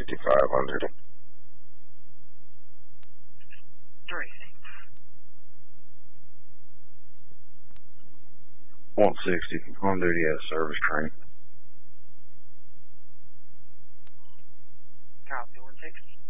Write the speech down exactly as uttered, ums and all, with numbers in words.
fifty-five on duty. Three. one sixty on duty at a service train. Copy, one sixty.